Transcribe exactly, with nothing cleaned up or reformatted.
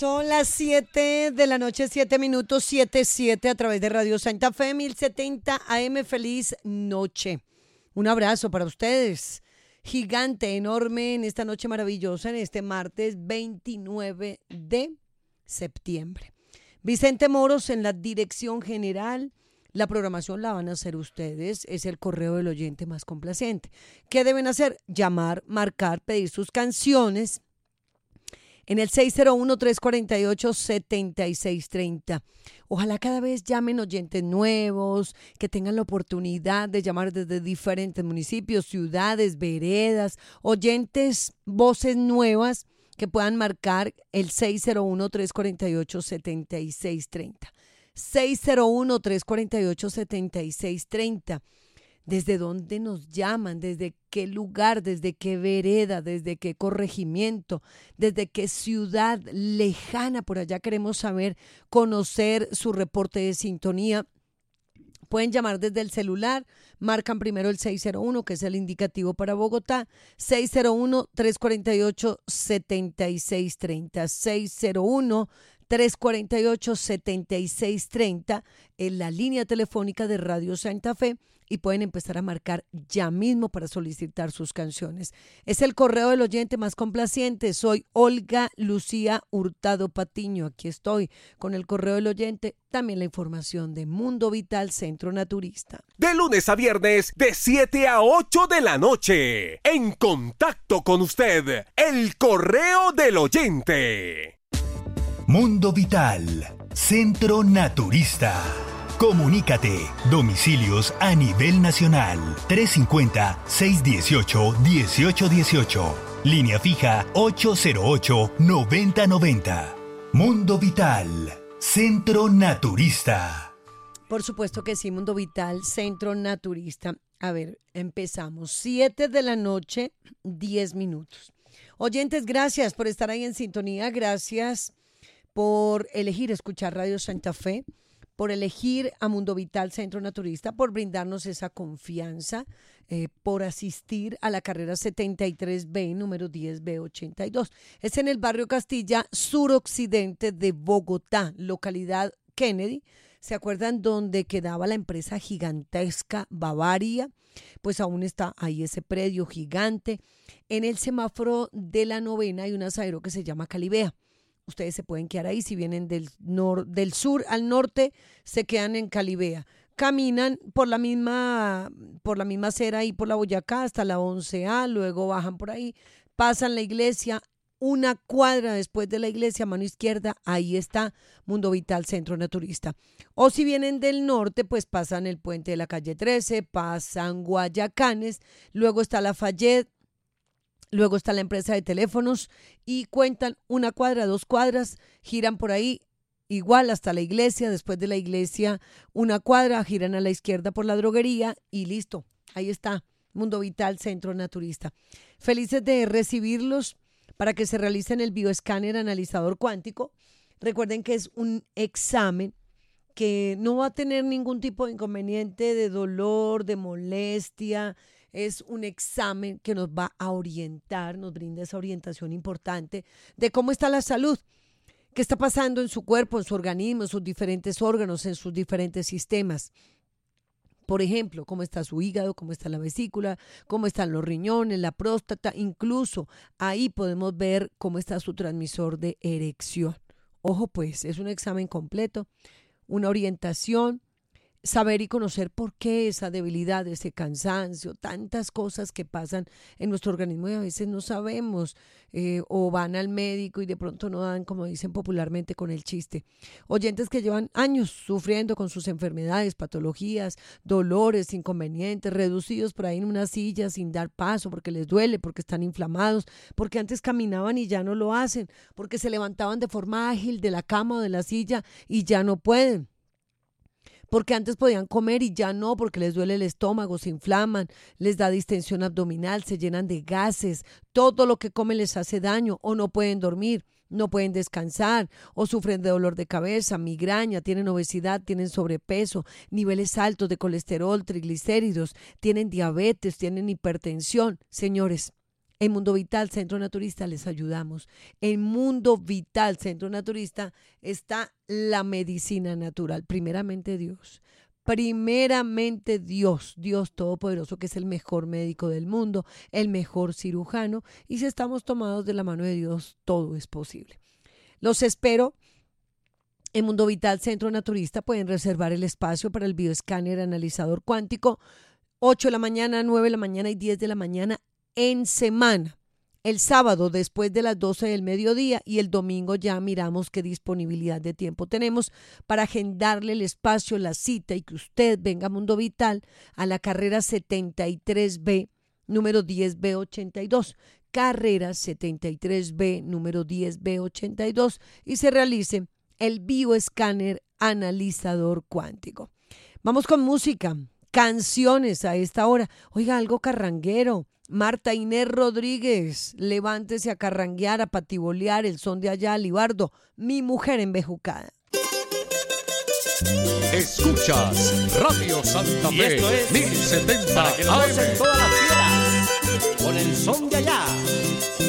Son las siete de la noche, siete minutos, siete siete a través de Radio Santa Fe, mil setenta A M. Feliz noche. Un abrazo para ustedes. Gigante, enorme en esta noche maravillosa, en este martes veintinueve de septiembre. Vicente Moros en la dirección general. La programación la van a hacer ustedes. Es el correo del oyente más complaciente. ¿Qué deben hacer? Llamar, marcar, pedir sus canciones en el seis cero uno, tres cuatro ocho, siete seis tres cero. Ojalá cada vez llamen oyentes nuevos, que tengan la oportunidad de llamar desde diferentes municipios, ciudades, veredas, oyentes, voces nuevas que puedan marcar el seis cero uno, tres cuatro ocho, siete seis tres cero. seis cero uno, tres cuatro ocho, siete seis tres cero. ¿Desde dónde nos llaman? ¿Desde qué lugar? ¿Desde qué vereda? ¿Desde qué corregimiento? ¿Desde qué ciudad lejana por allá queremos saber, conocer su reporte de sintonía? Pueden llamar desde el celular, marcan primero el seis cero uno, que es el indicativo para Bogotá, seis cero uno, tres cuatro ocho, siete seis tres cero, seis cero uno, tres cuatro ocho, siete seis tres cero, en la línea telefónica de Radio Santa Fe, y pueden empezar a marcar ya mismo para solicitar sus canciones. Es el correo del oyente más complaciente. Soy Olga Lucía Hurtado Patiño. Aquí estoy con el correo del oyente. También la información de Mundo Vital Centro Naturista. De lunes a viernes, de siete a ocho de la noche. En contacto con usted, el correo del oyente. Mundo Vital Centro Naturista. Comunícate. Domicilios a nivel nacional. trescientos cincuenta, seiscientos dieciocho, dieciocho dieciocho. Línea fija ocho cero ocho, noventa noventa. Mundo Vital Centro Naturista. Por supuesto que sí, Mundo Vital Centro Naturista. A ver, empezamos. siete de la noche, diez minutos. Oyentes, gracias por estar ahí en sintonía. Gracias por elegir escuchar Radio Santa Fe, por elegir a Mundo Vital Centro Naturista, por brindarnos esa confianza, eh, por asistir a la carrera setenta y tres B, número diez B ochenta y dos. Es en el barrio Castilla, suroccidente de Bogotá, localidad Kennedy. ¿Se acuerdan dónde quedaba la empresa gigantesca Bavaria? Pues aún está ahí ese predio gigante. En el semáforo de la novena hay un asadero que se llama Calibea. Ustedes se pueden quedar ahí. Si vienen del, nor- del sur al norte, se quedan en Calibea. Caminan por la misma, por la misma acera y por la Boyacá hasta la once A, luego bajan por ahí, pasan la iglesia, una cuadra después de la iglesia, a mano izquierda, ahí está Mundo Vital Centro Naturista. O si vienen del norte, pues pasan el puente de la calle trece, pasan Guayacanes, luego está Lafayette, luego está la empresa de teléfonos y cuentan una cuadra, dos cuadras, giran por ahí, igual hasta la iglesia, después de la iglesia una cuadra, giran a la izquierda por la droguería y listo, ahí está Mundo Vital Centro Naturista. Felices de recibirlos para que se realicen el bioescáner analizador cuántico. Recuerden que es un examen que no va a tener ningún tipo de inconveniente, de dolor, de molestia. Es un examen que nos va a orientar, nos brinda esa orientación importante de cómo está la salud, qué está pasando en su cuerpo, en su organismo, en sus diferentes órganos, en sus diferentes sistemas. Por ejemplo, cómo está su hígado, cómo está la vesícula, cómo están los riñones, la próstata. Incluso ahí podemos ver cómo está su transmisor de erección. Ojo pues, es un examen completo, una orientación, saber y conocer por qué esa debilidad, ese cansancio, tantas cosas que pasan en nuestro organismo y a veces no sabemos, eh, o van al médico y de pronto no dan, como dicen popularmente, con el chiste. Oyentes que llevan años sufriendo con sus enfermedades, patologías, dolores, inconvenientes, reducidos por ahí en una silla sin dar paso porque les duele, porque están inflamados, porque antes caminaban y ya no lo hacen, porque se levantaban de forma ágil de la cama o de la silla y ya no pueden. Porque antes podían comer y ya no, porque les duele el estómago, se inflaman, les da distensión abdominal, se llenan de gases, todo lo que comen les hace daño, o no pueden dormir, no pueden descansar, o sufren de dolor de cabeza, migraña, tienen obesidad, tienen sobrepeso, niveles altos de colesterol, triglicéridos, tienen diabetes, tienen hipertensión. Señores, En Mundo Vital, Centro Naturista, les ayudamos. En Mundo Vital, Centro Naturista, está la medicina natural. Primeramente Dios. Primeramente Dios, Dios Todopoderoso, que es el mejor médico del mundo, el mejor cirujano. Y si estamos tomados de la mano de Dios, todo es posible. Los espero en Mundo Vital, Centro Naturista. Pueden reservar el espacio para el bioescáner analizador cuántico. ocho de la mañana, nueve de la mañana y diez de la mañana en semana. El sábado después de las doce del mediodía y el domingo ya miramos qué disponibilidad de tiempo tenemos para agendarle el espacio, la cita y que usted venga a Mundo Vital a la carrera setenta y tres B, número diez B ochenta y dos. Carrera setenta y tres B, número diez B ochenta y dos y se realice el bioescáner analizador cuántico. Vamos con música, canciones a esta hora. Oiga, algo carranguero. Marta Inés Rodríguez, levántese a carranguear, a patibolear, el son de allá, Libardo, mi mujer embejucada. Escuchas Radio Santa Fe, y esto es mil setenta para que lo A gocen M. todas las fieras con el son de allá.